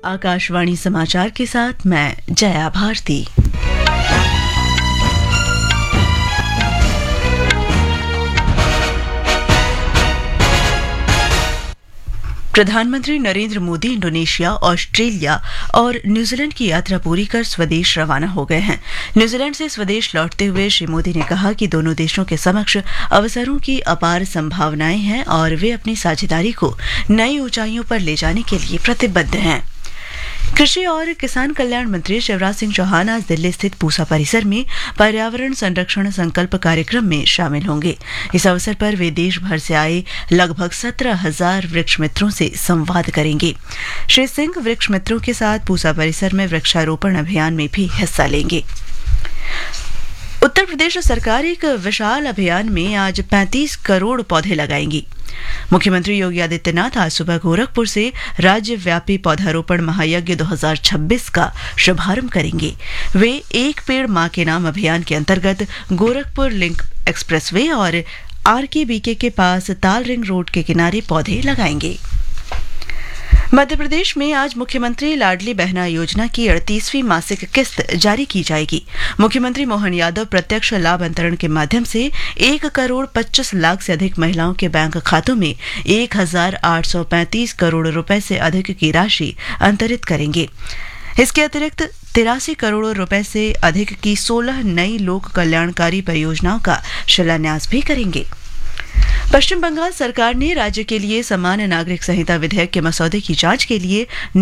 आकाशवाणी समाचार के साथ मैं जया भारती। प्रधानमंत्री नरेंद्र मोदी इंडोनेशिया, ऑस्ट्रेलिया और न्यूजीलैंड की यात्रा पूरी कर स्वदेश रवाना हो गए हैं। न्यूजीलैंड से स्वदेश लौटते हुए श्री मोदी ने कहा कि दोनों देशों के समक्ष अवसरों की अपार संभावनाएं हैं और वे अपनी साझेदारी को नई ऊंचाइयों पर ले जाने के लिए प्रतिबद्ध हैं। कृषि और किसान कल्याण मंत्री शिवराज सिंह चौहान आज दिल्ली स्थित पूसा परिसर में पर्यावरण संरक्षण संकल्प कार्यक्रम में शामिल होंगे। इस अवसर पर वे देश भर से आए लगभग 17,000 वृक्ष मित्रों से संवाद करेंगे। श्री सिंह वृक्ष मित्रों के साथ पूसा परिसर में वृक्षारोपण अभियान में भी हिस्सा लेंगे। उत्तर प्रदेश सरकार एक विशाल अभियान में आज 35 करोड़ पौधे लगाएंगी। मुख्यमंत्री योगी आदित्यनाथ आज सुबह गोरखपुर से राज्यव्यापी पौधारोपण महायज्ञ 2026 का शुभारंभ करेंगे। वे एक पेड़ मां के नाम अभियान के अंतर्गत गोरखपुर लिंक एक्सप्रेसवे और आरकेबीके के पास ताल रिंग रोड के किनारे पौधे लगाएंगे। मध्य प्रदेश में आज मुख्यमंत्री लाडली बहना योजना की 38वीं मासिक किस्त जारी की जाएगी। मुख्यमंत्री मोहन यादव प्रत्यक्ष लाभ अंतरण के माध्यम से 1 करोड़ 25 लाख से अधिक महिलाओं के बैंक खातों में 1,835 करोड़ रुपए से अधिक की राशि अंतरित करेंगे। इसके अतिरिक्त 83 करोड़ रुपए से अधिक की 16 नई लोक कल्याणकारी परियोजनाओं का शिलान्यास भी करेंगे। पश्चिम बंगाल सरकार ने राज्य के लिए समान नागरिक संहिता विधेयक के मसौदे की जांच के लिए